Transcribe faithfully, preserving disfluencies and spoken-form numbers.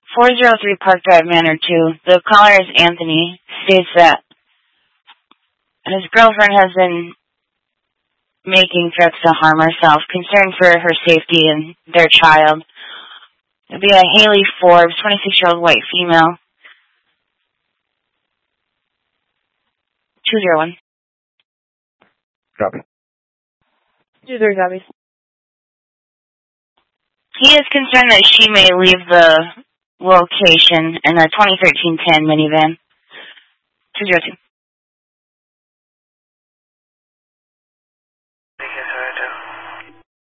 four oh three Park Drive, Manor two. The caller is Anthony. States that his girlfriend has been making threats to harm herself, concerned for her safety and their child. It'll be a Haley Forbes, twenty-six-year-old white female. two zero one. Copy. two three copies. He is concerned that she may leave the location in a twenty thirteen Ten minivan. two zero two.